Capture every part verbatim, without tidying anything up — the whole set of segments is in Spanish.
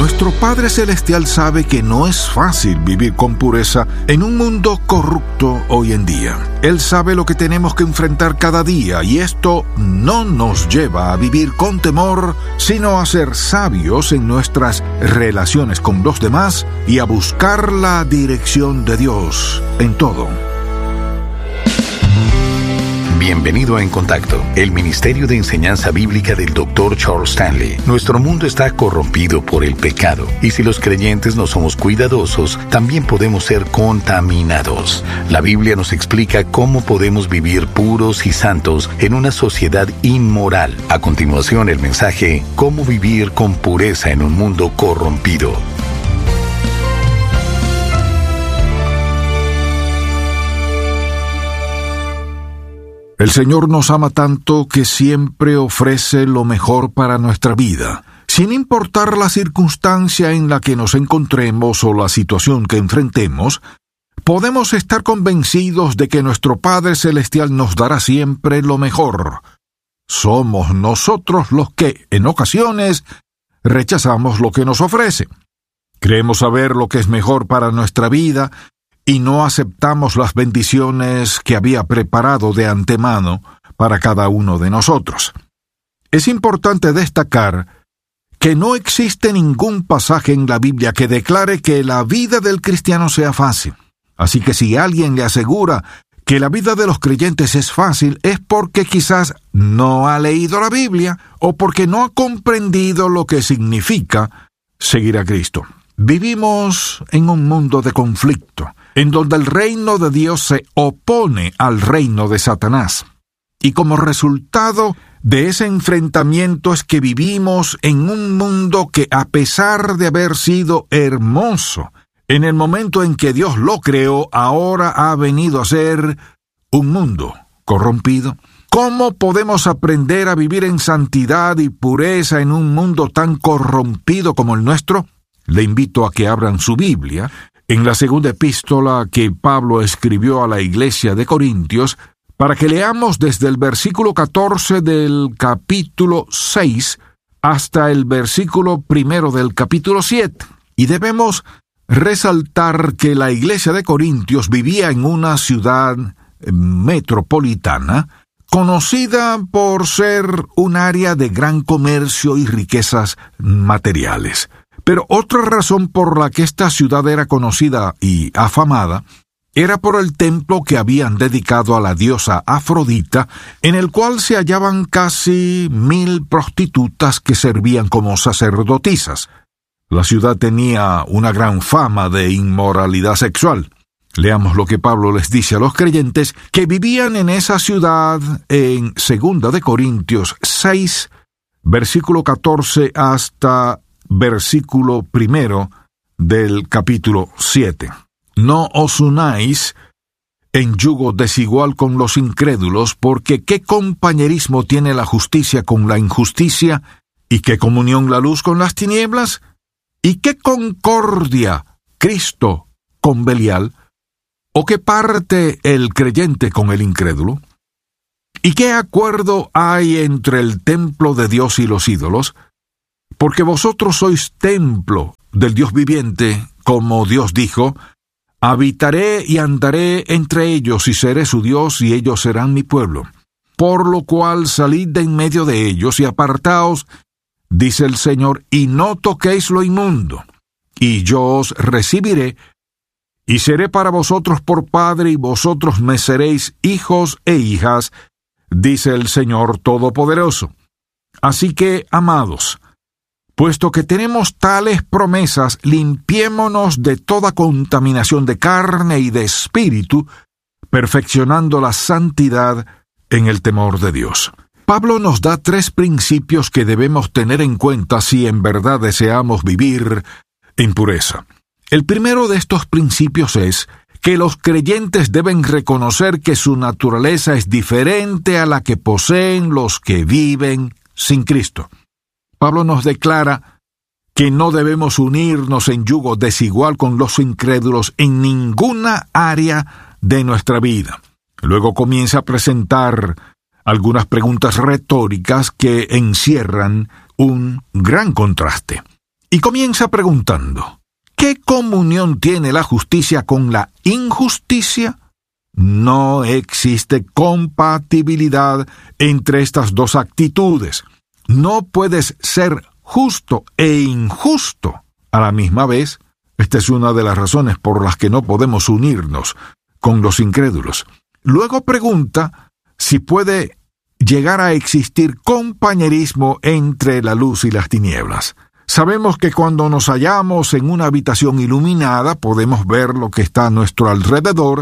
Nuestro Padre Celestial sabe que no es fácil vivir con pureza en un mundo corrupto hoy en día. Él sabe lo que tenemos que enfrentar cada día y esto no nos lleva a vivir con temor, sino a ser sabios en nuestras relaciones con los demás y a buscar la dirección de Dios en todo. Bienvenido a En Contacto, el Ministerio de Enseñanza Bíblica del doctor Charles Stanley. Nuestro mundo está corrompido por el pecado, y si los creyentes no somos cuidadosos, también podemos ser contaminados. La Biblia nos explica cómo podemos vivir puros y santos en una sociedad inmoral. A continuación, el mensaje, ¿Cómo vivir con pureza en un mundo corrompido? El Señor nos ama tanto que siempre ofrece lo mejor para nuestra vida. Sin importar la circunstancia en la que nos encontremos o la situación que enfrentemos, podemos estar convencidos de que nuestro Padre Celestial nos dará siempre lo mejor. Somos nosotros los que, en ocasiones, rechazamos lo que nos ofrece. Creemos saber lo que es mejor para nuestra vida y no aceptamos las bendiciones que había preparado de antemano para cada uno de nosotros. Es importante destacar que no existe ningún pasaje en la Biblia que declare que la vida del cristiano sea fácil. Así que si alguien le asegura que la vida de los creyentes es fácil, es porque quizás no ha leído la Biblia o porque no ha comprendido lo que significa seguir a Cristo. Vivimos en un mundo de conflicto, en donde el reino de Dios se opone al reino de Satanás. Y como resultado de ese enfrentamiento es que vivimos en un mundo que, a pesar de haber sido hermoso en el momento en que Dios lo creó, ahora ha venido a ser un mundo corrompido. ¿Cómo podemos aprender a vivir en santidad y pureza en un mundo tan corrompido como el nuestro? Le invito a que abran su Biblia en la segunda epístola que Pablo escribió a la iglesia de Corintios, para que leamos desde el versículo catorce del capítulo seis hasta el versículo primero del capítulo siete. Y debemos resaltar que la iglesia de Corintios vivía en una ciudad metropolitana, conocida por ser un área de gran comercio y riquezas materiales. Pero otra razón por la que esta ciudad era conocida y afamada era por el templo que habían dedicado a la diosa Afrodita, en el cual se hallaban casi mil prostitutas que servían como sacerdotisas. La ciudad tenía una gran fama de inmoralidad sexual. Leamos lo que Pablo les dice a los creyentes que vivían en esa ciudad en segunda de Corintios seis, versículo catorce hasta versículo primero del capítulo siete. No os unáis en yugo desigual con los incrédulos, porque ¿qué compañerismo tiene la justicia con la injusticia? ¿Y qué comunión la luz con las tinieblas? ¿Y qué concordia Cristo con Belial? ¿O qué parte el creyente con el incrédulo? ¿Y qué acuerdo hay entre el templo de Dios y los ídolos? Porque vosotros sois templo del Dios viviente, como Dios dijo, habitaré y andaré entre ellos y seré su Dios y ellos serán mi pueblo. Por lo cual salid de en medio de ellos y apartaos, dice el Señor, y no toquéis lo inmundo, y yo os recibiré, y seré para vosotros por padre, y vosotros me seréis hijos e hijas, dice el Señor Todopoderoso. Así que, amados, puesto que tenemos tales promesas, limpiémonos de toda contaminación de carne y de espíritu, perfeccionando la santidad en el temor de Dios. Pablo nos da tres principios que debemos tener en cuenta si en verdad deseamos vivir en pureza. El primero de estos principios es que los creyentes deben reconocer que su naturaleza es diferente a la que poseen los que viven sin Cristo. Pablo nos declara que no debemos unirnos en yugo desigual con los incrédulos en ninguna área de nuestra vida. Luego comienza a presentar algunas preguntas retóricas que encierran un gran contraste. y comienza preguntando: ¿qué comunión tiene la justicia con la injusticia? No existe compatibilidad entre estas dos actitudes. No puedes ser justo e injusto a la misma vez. Esta es una de las razones por las que no podemos unirnos con los incrédulos. Luego pregunta si puede llegar a existir compañerismo entre la luz y las tinieblas. Sabemos que cuando nos hallamos en una habitación iluminada podemos ver lo que está a nuestro alrededor,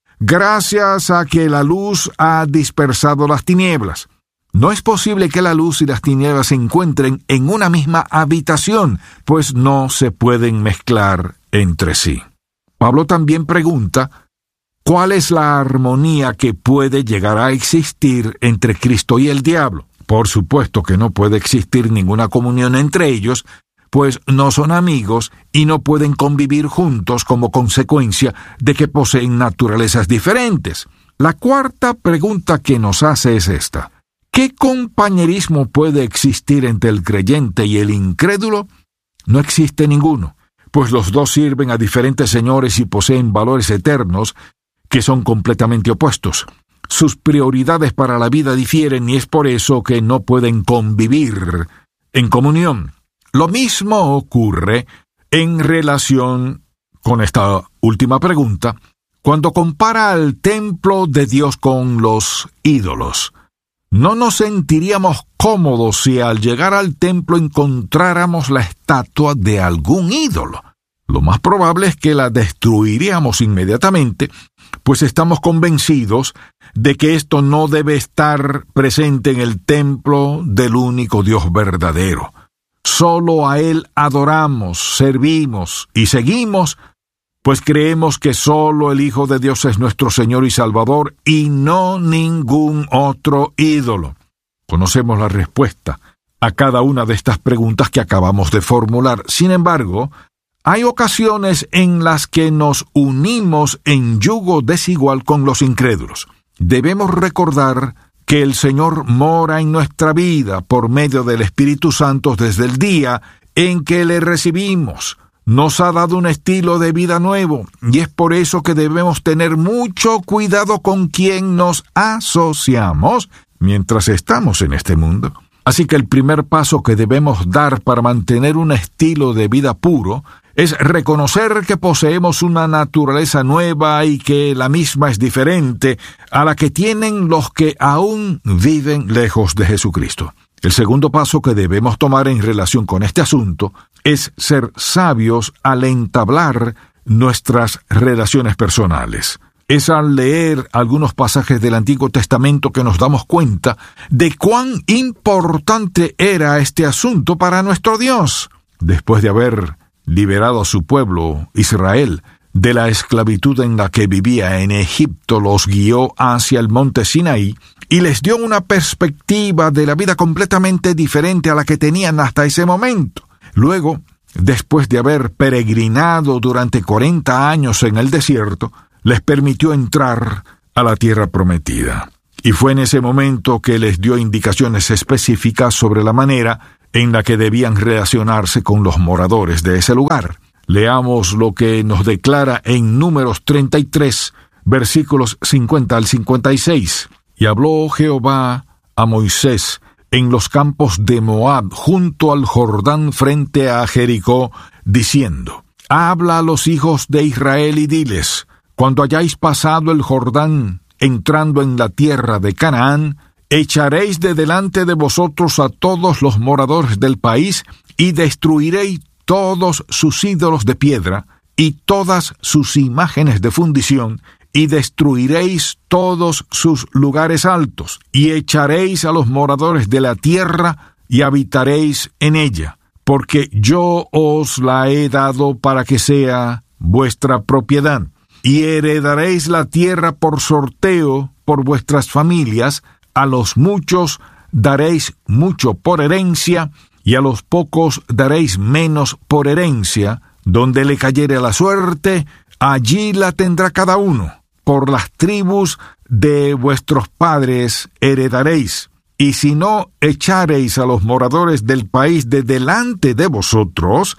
gracias a que la luz ha dispersado las tinieblas. No es posible que la luz y las tinieblas se encuentren en una misma habitación, pues no se pueden mezclar entre sí. Pablo también pregunta: ¿cuál es la armonía que puede llegar a existir entre Cristo y el diablo? Por supuesto que no puede existir ninguna comunión entre ellos, pues no son amigos y no pueden convivir juntos como consecuencia de que poseen naturalezas diferentes. La cuarta pregunta que nos hace es esta: ¿qué compañerismo puede existir entre el creyente y el incrédulo? No existe ninguno, pues los dos sirven a diferentes señores y poseen valores eternos que son completamente opuestos. Sus prioridades para la vida difieren y es por eso que no pueden convivir en comunión. Lo mismo ocurre en relación con esta última pregunta cuando compara al templo de Dios con los ídolos. No nos sentiríamos cómodos si al llegar al templo encontráramos la estatua de algún ídolo. Lo más probable es que la destruiríamos inmediatamente, pues estamos convencidos de que esto no debe estar presente en el templo del único Dios verdadero. Solo a Él adoramos, servimos y seguimos, pues creemos que solo el Hijo de Dios es nuestro Señor y Salvador y no ningún otro ídolo. Conocemos la respuesta a cada una de estas preguntas que acabamos de formular. Sin embargo, hay ocasiones en las que nos unimos en yugo desigual con los incrédulos. Debemos recordar que el Señor mora en nuestra vida por medio del Espíritu Santo desde el día en que le recibimos. Nos ha dado un estilo de vida nuevo, y es por eso que debemos tener mucho cuidado con quien nos asociamos mientras estamos en este mundo. Así que el primer paso que debemos dar para mantener un estilo de vida puro es reconocer que poseemos una naturaleza nueva y que la misma es diferente a la que tienen los que aún viven lejos de Jesucristo. El segundo paso que debemos tomar en relación con este asunto es ser sabios al entablar nuestras relaciones personales. Es al leer algunos pasajes del Antiguo Testamento que nos damos cuenta de cuán importante era este asunto para nuestro Dios. Después de haber liberado a su pueblo, Israel, de la esclavitud en la que vivía en Egipto, los guió hacia el monte Sinaí y les dio una perspectiva de la vida completamente diferente a la que tenían hasta ese momento. Luego, después de haber peregrinado durante cuarenta años en el desierto, les permitió entrar a la tierra prometida. Y fue en ese momento que les dio indicaciones específicas sobre la manera en la que debían relacionarse con los moradores de ese lugar. Leamos lo que nos declara en Números treinta y tres, versículos cincuenta al cincuenta y seis. Y habló Jehová a Moisés en los campos de Moab, junto al Jordán frente a Jericó, diciendo: Habla a los hijos de Israel y diles: Cuando hayáis pasado el Jordán, entrando en la tierra de Canaán, echaréis de delante de vosotros a todos los moradores del país, y destruiréis todos sus ídolos de piedra, y todas sus imágenes de fundición, y destruiréis todos sus lugares altos, y echaréis a los moradores de la tierra, y habitaréis en ella, porque yo os la he dado para que sea vuestra propiedad. Y heredaréis la tierra por sorteo por vuestras familias, a los muchos daréis mucho por herencia, y a los pocos daréis menos por herencia. Donde le cayere la suerte, allí la tendrá cada uno. Por las tribus de vuestros padres heredaréis. y si no echareis a los moradores del país de delante de vosotros,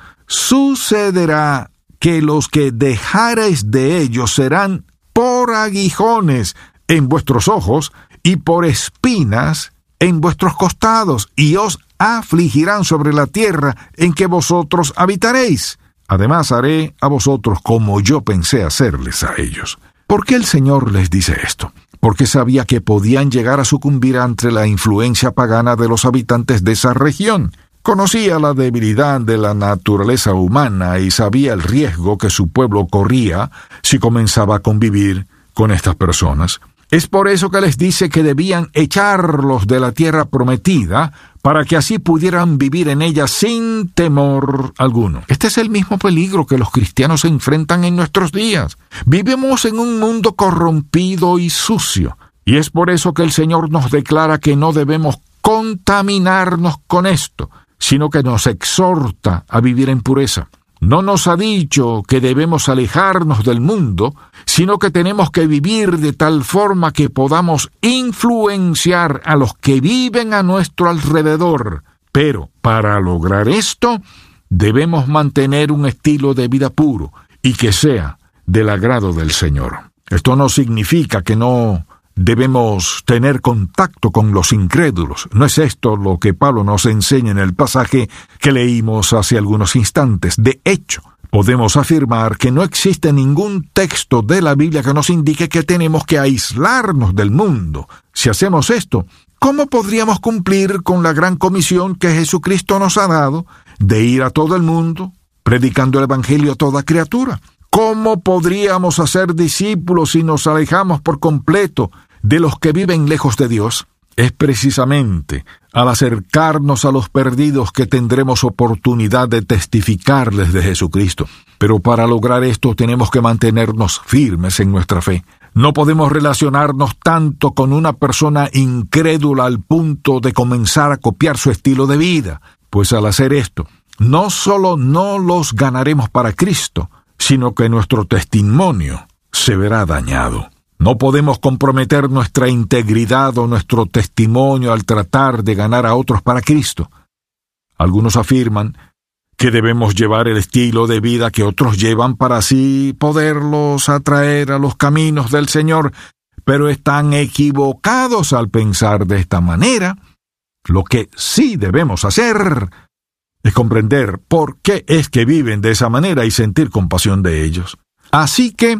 sucederá que los que dejareis de ellos serán por aguijones en vuestros ojos y por espinas en vuestros costados, y os afligirán sobre la tierra en que vosotros habitaréis. Además haré a vosotros como yo pensé hacerles a ellos. ¿Por qué el Señor les dice esto? Porque sabía que podían llegar a sucumbir ante la influencia pagana de los habitantes de esa región. Conocía la debilidad de la naturaleza humana y sabía el riesgo que su pueblo corría si comenzaba a convivir con estas personas. Es por eso que les dice que debían echarlos de la tierra prometida para que así pudieran vivir en ella sin temor alguno. Este es el mismo peligro que los cristianos enfrentan en nuestros días. Vivimos en un mundo corrompido y sucio, y es por eso que el Señor nos declara que no debemos contaminarnos con esto, sino que nos exhorta a vivir en pureza. No nos ha dicho que debemos alejarnos del mundo, sino que tenemos que vivir de tal forma que podamos influenciar a los que viven a nuestro alrededor. Pero para lograr esto, debemos mantener un estilo de vida puro y que sea del agrado del Señor. Esto no significa que no debemos tener contacto con los incrédulos. No es esto lo que Pablo nos enseña en el pasaje que leímos hace algunos instantes. De hecho, podemos afirmar que no existe ningún texto de la Biblia que nos indique que tenemos que aislarnos del mundo. Si hacemos esto, ¿cómo podríamos cumplir con la gran comisión que Jesucristo nos ha dado de ir a todo el mundo, predicando el Evangelio a toda criatura? ¿Cómo podríamos hacer discípulos si nos alejamos por completo de los que viven lejos de Dios? Es precisamente al acercarnos a los perdidos que tendremos oportunidad de testificarles de Jesucristo. Pero para lograr esto tenemos que mantenernos firmes en nuestra fe. No podemos relacionarnos tanto con una persona incrédula al punto de comenzar a copiar su estilo de vida, pues al hacer esto, no solo no los ganaremos para Cristo, sino que nuestro testimonio se verá dañado. No podemos comprometer nuestra integridad o nuestro testimonio al tratar de ganar a otros para Cristo. Algunos afirman que debemos llevar el estilo de vida que otros llevan para así poderlos atraer a los caminos del Señor, pero están equivocados al pensar de esta manera. Lo que sí debemos hacer es comprender por qué es que viven de esa manera y sentir compasión de ellos. Así que,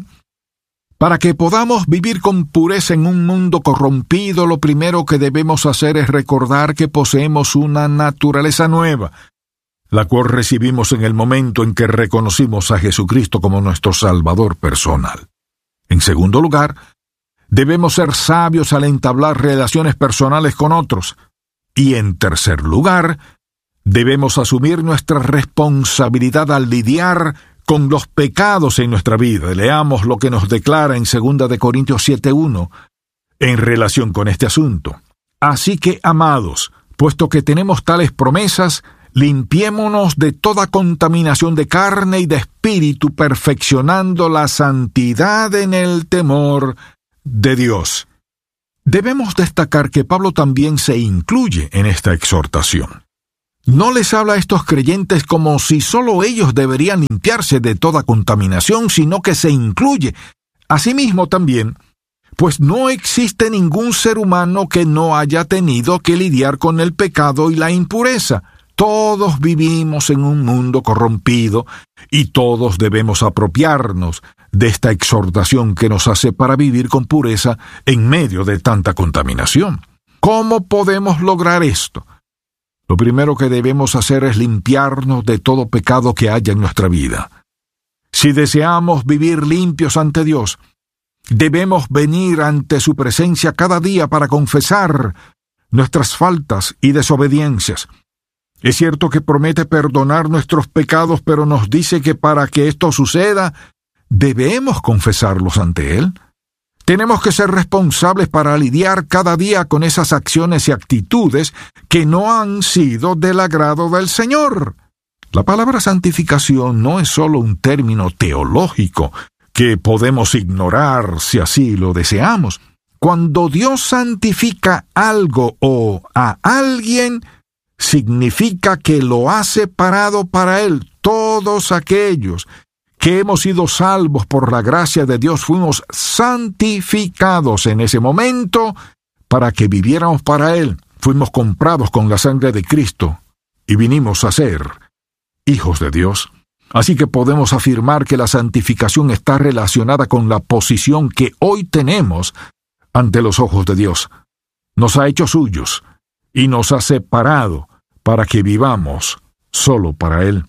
para que podamos vivir con pureza en un mundo corrompido, lo primero que debemos hacer es recordar que poseemos una naturaleza nueva, la cual recibimos en el momento en que reconocimos a Jesucristo como nuestro Salvador personal. En segundo lugar, debemos ser sabios al entablar relaciones personales con otros. Y en tercer lugar, debemos asumir nuestra responsabilidad al lidiar con los pecados en nuestra vida. Leamos lo que nos declara en segunda de Corintios siete uno en relación con este asunto. Así que, amados, puesto que tenemos tales promesas, limpiémonos de toda contaminación de carne y de espíritu, perfeccionando la santidad en el temor de Dios. Debemos destacar que Pablo también se incluye en esta exhortación. No les habla a estos creyentes como si solo ellos deberían limpiarse de toda contaminación, sino que se incluye a sí mismo también, pues no existe ningún ser humano que no haya tenido que lidiar con el pecado y la impureza. Todos vivimos en un mundo corrompido y todos debemos apropiarnos de esta exhortación que nos hace para vivir con pureza en medio de tanta contaminación. ¿Cómo podemos lograr esto? Lo primero que debemos hacer es limpiarnos de todo pecado que haya en nuestra vida. Si deseamos vivir limpios ante Dios, debemos venir ante su presencia cada día para confesar nuestras faltas y desobediencias. Es cierto que promete perdonar nuestros pecados, pero nos dice que para que esto suceda, debemos confesarlos ante Él. Tenemos que ser responsables para lidiar cada día con esas acciones y actitudes que no han sido del agrado del Señor. La palabra santificación no es solo un término teológico que podemos ignorar si así lo deseamos. Cuando Dios santifica algo o a alguien, significa que lo ha separado para Él. Todos aquellos que hemos sido salvos por la gracia de Dios fuimos santificados en ese momento para que viviéramos para Él. Fuimos comprados con la sangre de Cristo y vinimos a ser hijos de Dios. Así que podemos afirmar que la santificación está relacionada con la posición que hoy tenemos ante los ojos de Dios. Nos ha hecho suyos y nos ha separado para que vivamos solo para Él.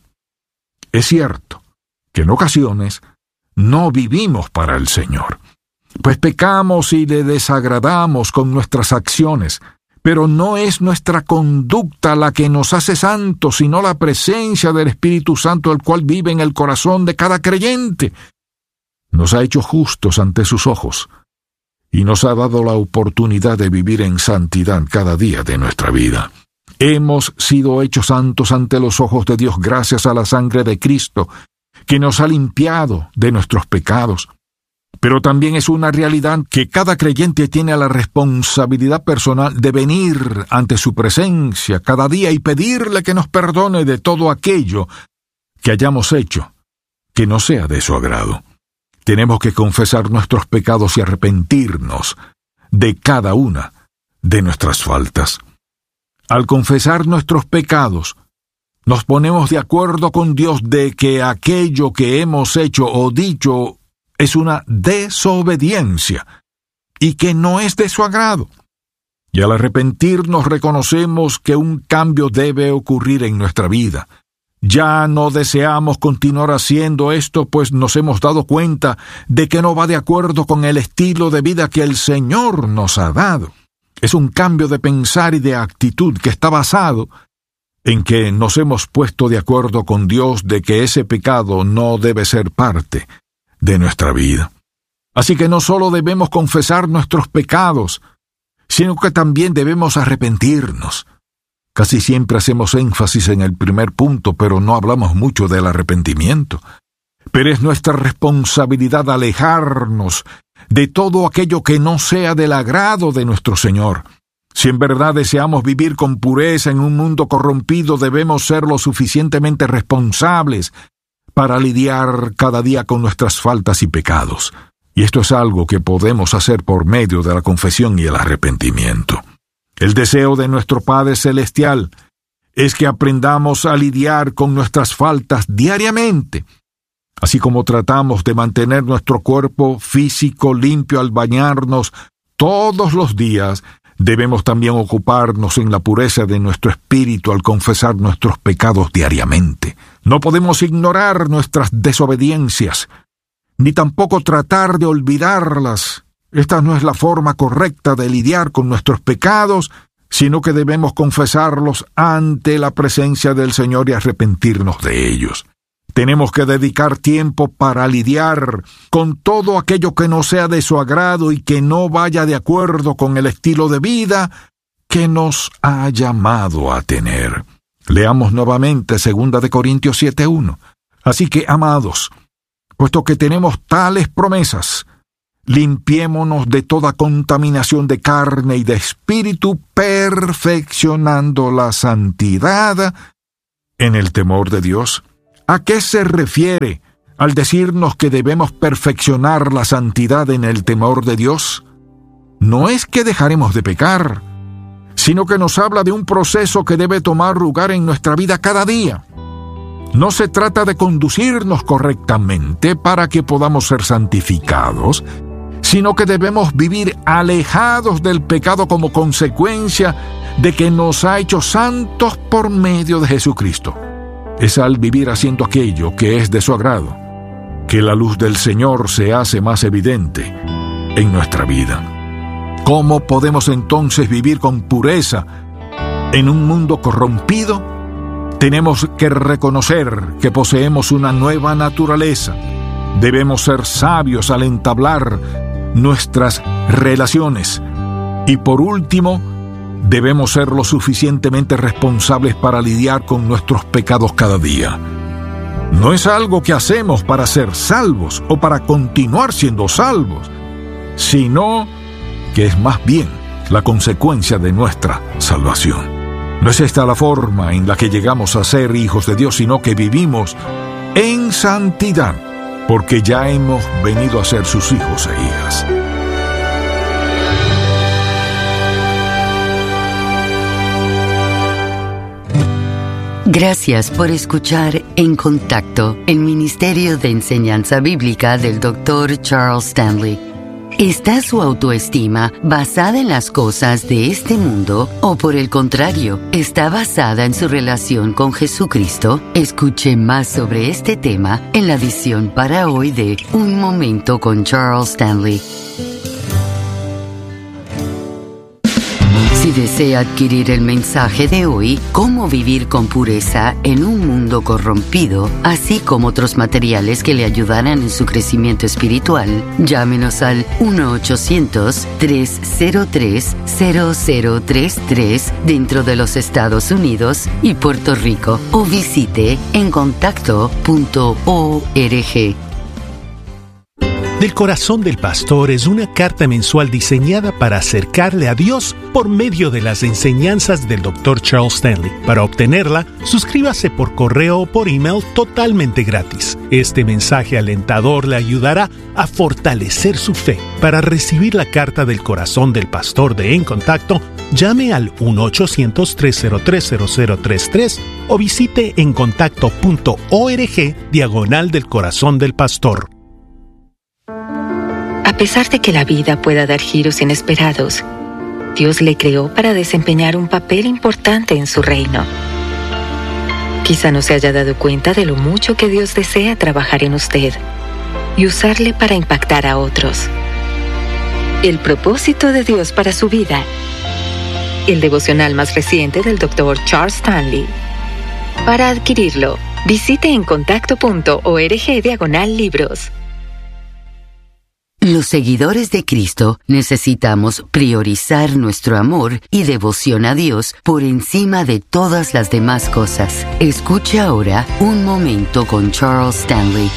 Es cierto que en ocasiones no vivimos para el Señor, pues pecamos y le desagradamos con nuestras acciones, pero no es nuestra conducta la que nos hace santos, sino la presencia del Espíritu Santo, el cual vive en el corazón de cada creyente. Nos ha hecho justos ante sus ojos y nos ha dado la oportunidad de vivir en santidad cada día de nuestra vida. Hemos sido hechos santos ante los ojos de Dios gracias a la sangre de Cristo, que nos ha limpiado de nuestros pecados. Pero también es una realidad que cada creyente tiene la responsabilidad personal de venir ante su presencia cada día y pedirle que nos perdone de todo aquello que hayamos hecho que no sea de su agrado. Tenemos que confesar nuestros pecados y arrepentirnos de cada una de nuestras faltas. Al confesar nuestros pecados, nos ponemos de acuerdo con Dios de que aquello que hemos hecho o dicho es una desobediencia y que no es de su agrado. Y al arrepentirnos reconocemos que un cambio debe ocurrir en nuestra vida. Ya no deseamos continuar haciendo esto, pues nos hemos dado cuenta de que no va de acuerdo con el estilo de vida que el Señor nos ha dado. Es un cambio de pensar y de actitud que está basado en que nos hemos puesto de acuerdo con Dios de que ese pecado no debe ser parte de nuestra vida. Así que no solo debemos confesar nuestros pecados, sino que también debemos arrepentirnos. Casi siempre hacemos énfasis en el primer punto, pero no hablamos mucho del arrepentimiento. Pero es nuestra responsabilidad alejarnos de todo aquello que no sea del agrado de nuestro Señor. Si en verdad deseamos vivir con pureza en un mundo corrompido, debemos ser lo suficientemente responsables para lidiar cada día con nuestras faltas y pecados. Y esto es algo que podemos hacer por medio de la confesión y el arrepentimiento. El deseo de nuestro Padre Celestial es que aprendamos a lidiar con nuestras faltas diariamente. Así como tratamos de mantener nuestro cuerpo físico limpio al bañarnos todos los días, debemos también ocuparnos en la pureza de nuestro espíritu al confesar nuestros pecados diariamente. No podemos ignorar nuestras desobediencias, ni tampoco tratar de olvidarlas. Esta no es la forma correcta de lidiar con nuestros pecados, sino que debemos confesarlos ante la presencia del Señor y arrepentirnos de ellos. Tenemos que dedicar tiempo para lidiar con todo aquello que no sea de su agrado y que no vaya de acuerdo con el estilo de vida que nos ha llamado a tener. Leamos nuevamente segunda de Corintios siete uno. Así que, amados, puesto que tenemos tales promesas, limpiémonos de toda contaminación de carne y de espíritu, perfeccionando la santidad en el temor de Dios. ¿A qué se refiere al decirnos que debemos perfeccionar la santidad en el temor de Dios? No es que dejaremos de pecar, sino que nos habla de un proceso que debe tomar lugar en nuestra vida cada día. No se trata de conducirnos correctamente para que podamos ser santificados, sino que debemos vivir alejados del pecado como consecuencia de que nos ha hecho santos por medio de Jesucristo. Es al vivir haciendo aquello que es de su agrado que la luz del Señor se hace más evidente en nuestra vida. ¿Cómo podemos entonces vivir con pureza en un mundo corrompido? Tenemos que reconocer que poseemos una nueva naturaleza. Debemos ser sabios al entablar nuestras relaciones. Y por último, debemos ser lo suficientemente responsables para lidiar con nuestros pecados cada día. No es algo que hacemos para ser salvos o para continuar siendo salvos, sino que es más bien la consecuencia de nuestra salvación. No es esta la forma en la que llegamos a ser hijos de Dios, sino que vivimos en santidad, porque ya hemos venido a ser sus hijos e hijas. Gracias por escuchar En Contacto, el Ministerio de Enseñanza Bíblica del doctor Charles Stanley. ¿Está su autoestima basada en las cosas de este mundo o, por el contrario, está basada en su relación con Jesucristo? Escuche más sobre este tema en la edición para hoy de Un Momento con Charles Stanley. Si desea adquirir el mensaje de hoy, Cómo vivir con pureza en un mundo corrompido, así como otros materiales que le ayudarán en su crecimiento espiritual, llámenos al uno ochocientos, tres cero tres, cero cero tres tres dentro de los Estados Unidos y Puerto Rico o visite en contacto punto org. Del Corazón del Pastor es una carta mensual diseñada para acercarle a Dios por medio de las enseñanzas del doctor Charles Stanley. Para obtenerla, suscríbase por correo o por email totalmente gratis. Este mensaje alentador le ayudará a fortalecer su fe. Para recibir la carta del Corazón del Pastor de En Contacto, llame al uno ochocientos, tres cero tres, cero cero tres tres o visite en contacto punto org diagonal del Corazón del Pastor. A pesar de que la vida pueda dar giros inesperados, Dios le creó para desempeñar un papel importante en su reino. Quizá no se haya dado cuenta de lo mucho que Dios desea trabajar en usted y usarle para impactar a otros. El propósito de Dios para su vida. El devocional más reciente del doctor Charles Stanley. Para adquirirlo, visite en contacto punto org diagonal libros. Los seguidores de Cristo necesitamos priorizar nuestro amor y devoción a Dios por encima de todas las demás cosas. Escuche ahora Un Momento con Charles Stanley.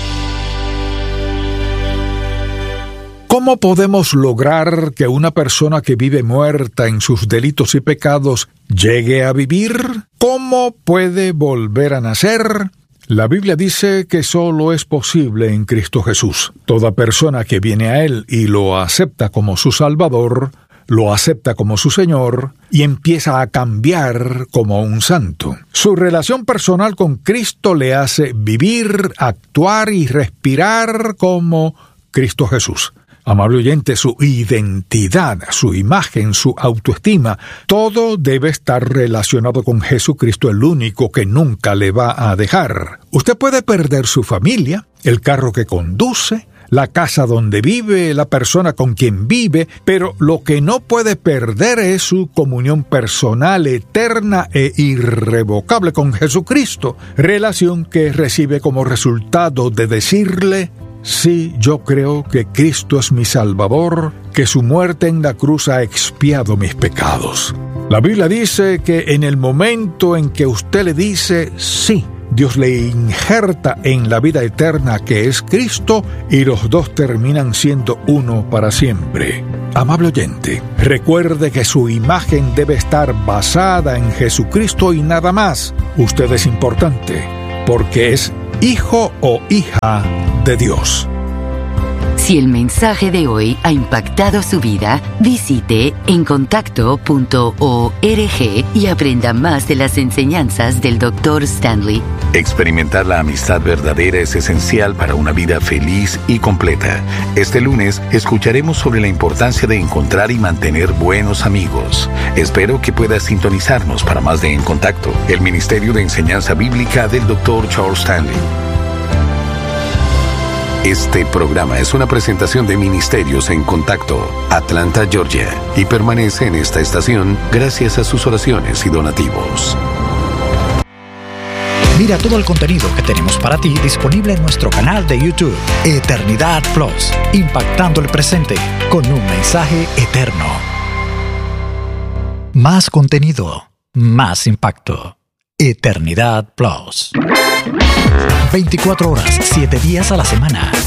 ¿Cómo podemos lograr que una persona que vive muerta en sus delitos y pecados llegue a vivir? ¿Cómo puede volver a nacer? La Biblia dice que solo es posible en Cristo Jesús. Toda persona que viene a Él y lo acepta como su Salvador, lo acepta como su Señor y empieza a cambiar como un santo. Su relación personal con Cristo le hace vivir, actuar y respirar como Cristo Jesús. Amable oyente, su identidad, su imagen, su autoestima, todo debe estar relacionado con Jesucristo, el único que nunca le va a dejar. Usted puede perder su familia, el carro que conduce, la casa donde vive, la persona con quien vive, pero lo que no puede perder es su comunión personal, eterna e irrevocable con Jesucristo, relación que recibe como resultado de decirle: sí, yo creo que Cristo es mi Salvador, que su muerte en la cruz ha expiado mis pecados. La Biblia dice que en el momento en que usted le dice sí, Dios le injerta en la vida eterna que es Cristo y los dos terminan siendo uno para siempre. Amable oyente, recuerde que su imagen debe estar basada en Jesucristo y nada más. Usted es importante porque es hijo o hija de Dios. Si el mensaje de hoy ha impactado su vida, visite en contacto punto org y aprenda más de las enseñanzas del doctor Stanley. Experimentar la amistad verdadera es esencial para una vida feliz y completa. Este lunes escucharemos sobre la importancia de encontrar y mantener buenos amigos. Espero que pueda sintonizarnos para más de En Contacto, el Ministerio de Enseñanza Bíblica del doctor Charles Stanley. Este programa es una presentación de Ministerios en Contacto, Atlanta, Georgia, y permanece en esta estación gracias a sus oraciones y donativos. Mira todo el contenido que tenemos para ti disponible en nuestro canal de YouTube, Eternidad Plus, impactando el presente con un mensaje eterno. Más contenido, más impacto. Eternidad Plus. veinticuatro horas, siete días a la semana.